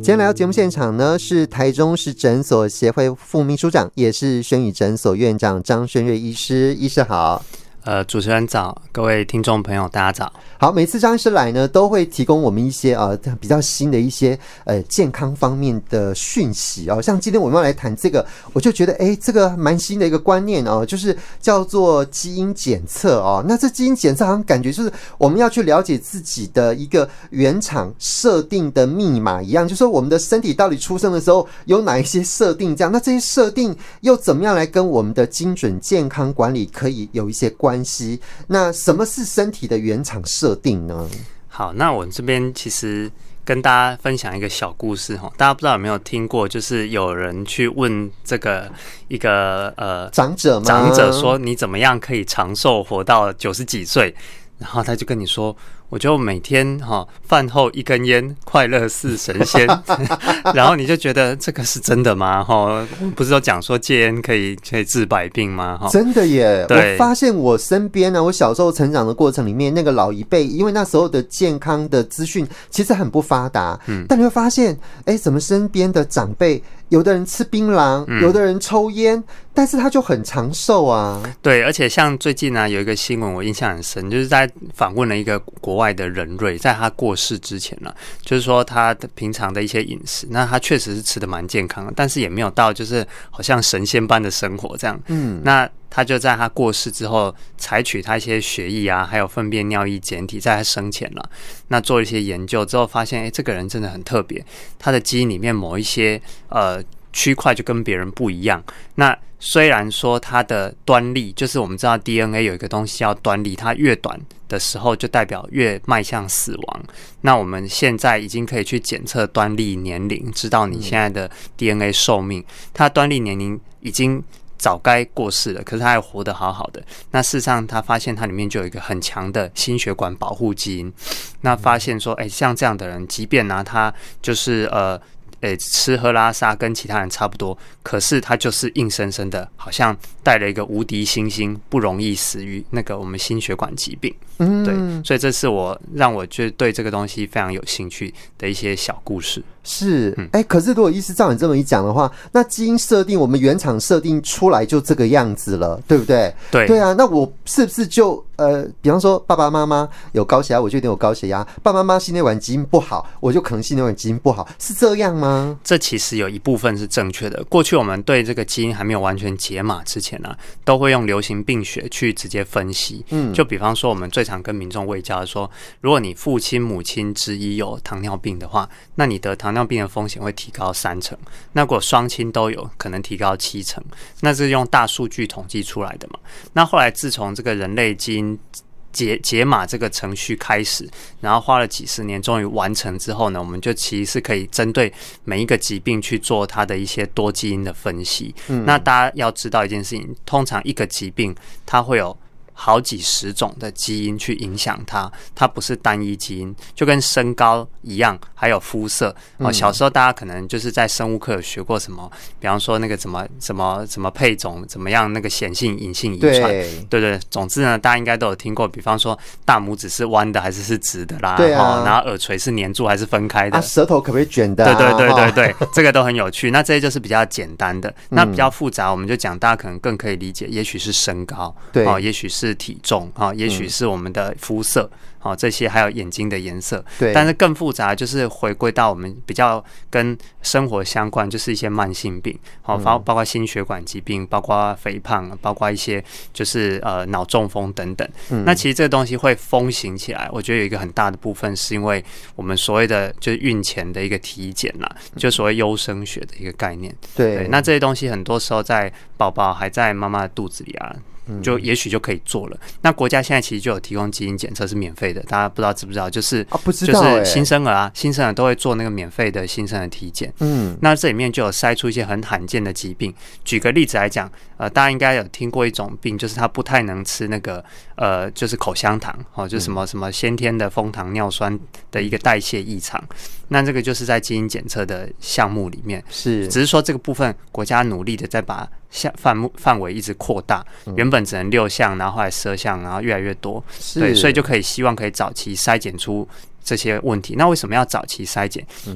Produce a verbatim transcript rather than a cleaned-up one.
今天来到节目现场呢，是台中市诊所协会副秘书长，也是轩宇诊所院长张轩瑞医师。医师好。 呃，主持人早，各位听众朋友大家早。 好，每次张医师来呢，都会提供我们一些呃比较新的一些呃健康方面的讯息哦。像今天我们要来谈这个，我就觉得哎，这个蛮新的一个观念哦，就是叫做基因检测哦。那这基因检测好像感觉就是我们要去了解自己的一个原厂设定的密码一样，就是说我们的身体到底出生的时候有哪一些设定，这样，那这些设定又怎么样来跟我们的精准健康管理可以有一些关系？那什么是身体的原厂设定呢？ 好，那我这边其实跟大家分享一个小故事哈，大家不知道有没有听过，就是有人去问这个一个呃长者吗？ 长者说你怎么样可以长寿活到九十几岁？然后他就跟你说，我就每天哈饭后一根烟，快乐似神仙。然后你就觉得这个是真的吗？哈，不是都讲说戒烟可以可以治百病吗？哈， 真的耶！ 对， 我发现我身边呢，我小时候成长的过程里面，那个老一辈，因为那时候的健康的资讯其实很不发达，嗯，但你会发现，哎，怎么身边的长辈，有的人吃槟榔，嗯，有的人抽烟，但是他就很长寿啊。 对，而且像最近呢，有一个新闻我印象很深，就是在访问了一个国外的人瑞，在他过世之前呢，就是说他的平常的一些饮食，那他确实是吃的蛮健康的，但是也没有到就是好像神仙般的生活这样。嗯，那他就在他过世之后，采取他一些血液啊，还有粪便尿液检体，在他生前了，那做一些研究之后，发现，哎，这个人真的很特别，他的基因里面某一些呃区块就跟别人不一样。那虽然说它的端粒，就是我们知道 D N A 有一个东西叫端粒，它越短的时候就代表越迈向死亡。那我们现在已经可以去检测端粒年龄，知道你现在的 D N A 寿命，它端粒年龄已经早该过世了，可是他还活得好好的。那事实上他发现它里面就有一个很强的心血管保护基因，那发现说，哎，像这样的人，即便拿他就是呃诶，吃喝拉撒跟其他人差不多，可是他就是硬生生的，好像带了一个无敌星星，不容易死于那个我们心血管疾病。嗯，对，所以这是我让我就对这个东西非常有兴趣的一些小故事。 是，哎、嗯，可是如果医师照你这么一讲的话，那基因设定我们原厂设定出来就这个样子了，对不对？ 对， 对啊，那我是不是就呃，比方说爸爸妈妈有高血压，我就一定有高血压；爸爸妈妈心血管基因不好，我就可能心血管基因不好，是这样吗？ 这其实有一部分是正确的。过去我们对这个基因还没有完全解码之前呢、啊，都会用流行病学去直接分析。嗯，就比方说我们最常跟民众卫教的说，如果你父亲母亲之一有糖尿病的话，那你得糖尿病的风险会提高三成。那如果双亲都有，可能提高七成。那是用大数据统计出来的嘛。那后来自从这个人类基因解解码这个程序开始，然后花了几十年，终于完成之后呢，我们就其实是可以针对每一个疾病去做它的一些多基因的分析。嗯，那大家要知道一件事情，通常一个疾病它会有好几十种的基因去影响它，它不是单一基因，就跟身高一样，还有肤色。哦，小时候大家可能就是在生物课有学过什么，比方说那个怎么怎么怎么配种，怎么样那个显性隐性遗传，对对对。总之呢，大家应该都有听过，比方说大拇指是弯的还是是直的啦， 对啊， 哦，然后耳垂是粘住还是分开的， 啊，舌头可不可以卷的、啊？ 对对对对对，这个都很有趣。那这些就是比较简单的，那比较复杂，我们就讲大家可能更可以理解，也许是身高，对，哦，也许是体重，哦，也许是我们的肤色。哦，这些还有眼睛的颜色，对，但是更复杂就是回归到我们比较跟生活相关，就是一些慢性病，哦，包包括心血管疾病，包括肥胖，包括一些就是呃脑中风等等。嗯，那其实这个东西会风行起来，我觉得有一个很大的部分是因为我们所谓的就是孕前的一个体检啦，就所谓优生学的一个概念。对，对，那这些东西很多时候在宝宝还在妈妈的肚子里啊，就也许就可以做了。那国家现在其实就有提供基因检测是免费的，大家不知道知不知道？就是啊，不知道欸， 就是新生儿啊，新生儿都会做那个免费的新生儿体检。嗯，那这里面就有筛出一些很罕见的疾病。举个例子来讲，呃，大家应该有听过一种病，就是他不太能吃那个呃，就是口香糖，哦，就是什么什么先天的枫糖尿酸的一个代谢异常。那这个就是在基因检测的项目里面，是只是说这个部分国家努力的在把范范围一直扩大，原本只能六项，然后后来十二项，然后越来越多，对，所以就可以希望可以早期筛检出这些问题。那为什么要早期筛检？